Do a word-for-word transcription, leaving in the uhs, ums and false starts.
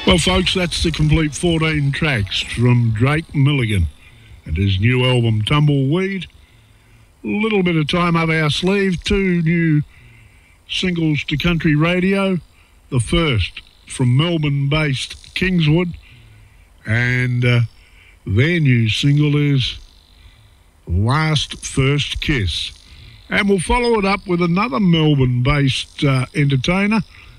Well, folks, that's the complete fourteen tracks from Drake Milligan and his new album, Tumbleweed. A little bit of time up our sleeve, two new singles to country radio. The first from Melbourne-based Kingswood, and uh, their new single is Last First Kiss. And we'll follow it up with another Melbourne-based uh, entertainer,